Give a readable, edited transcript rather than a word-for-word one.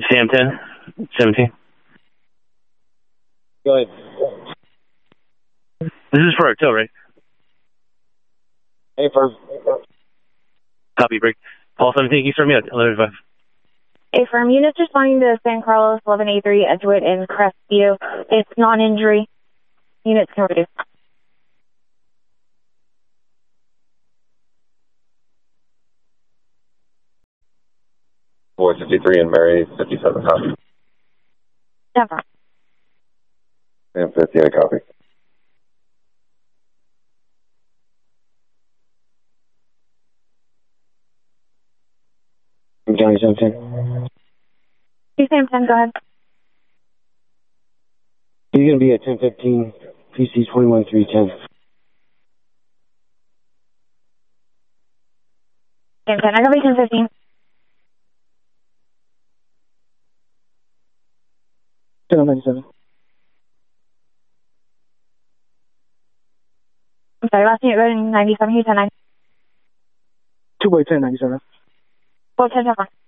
Sam 10, 17. Go ahead. This is for our tow, right? Hey, firm. Copy, break. Paul 17, can you start me at 11:05? A firm, units responding to San Carlos 11A3 Edgewood in Crestview. It's non-injury. Units can reduce. 453 and Mary 57 copy. Never. And 50 a copy. Johnny 17. Sam 10, go ahead. He's going to be at 1015, PC 21310. Sam 10, I got 1015. Channel 97. I'm sorry, last unit, go ahead, 97, he's 10-9. 2 by 10, 97. 410,